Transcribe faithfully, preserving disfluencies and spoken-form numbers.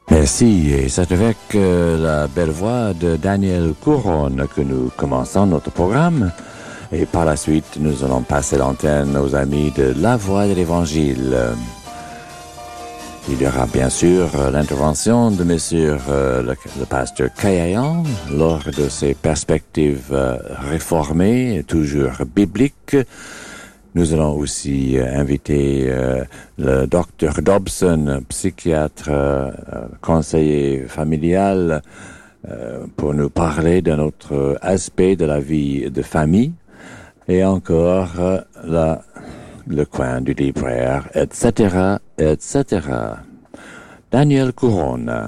Merci, et c'est avec euh, la belle voix de Daniel Couronne que nous commençons notre programme. Et par la suite, nous allons passer l'antenne aux amis de La Voix de l'Évangile. Il y aura bien sûr l'intervention de Monsieur euh, le, le pasteur Kayayan lors de ses perspectives euh, réformées, toujours bibliques. Nous allons aussi euh, inviter euh, le docteur Dobson, psychiatre, euh, conseiller familial, euh, pour nous parler d'un autre aspect de la vie de famille. Et encore euh, la, le coin du libraire, et cetera, et cetera. Daniel Couronne.